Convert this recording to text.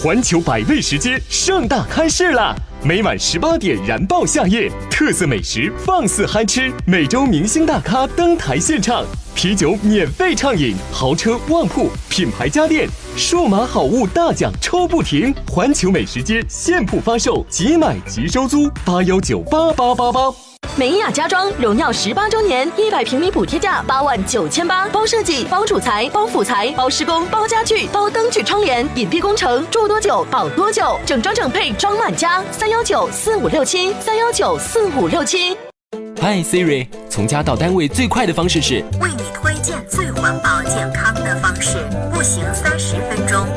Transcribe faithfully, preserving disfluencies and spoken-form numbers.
环球百味食街盛大开市啦！每晚十八点燃爆夏夜，特色美食放肆嗨吃，每周明星大咖登台献唱，啤酒免费畅饮，豪车旺铺，品牌家电，数码好物大奖抽不停！环球美食街现铺发售，即买即收租，八幺九八八八八。 美雅家装荣耀十八周年，一百平米补贴价八万九千八，包设计、包主材、包辅材、包施工、包家具、包灯具窗帘，隐蔽工程，住多久保多久，整装整配装满家。三幺九四五六七，三幺九四五六七。 嗨 Siri， 从家到单位最快的方式是？ 为你推荐最环保健康的方式，步行三十分钟，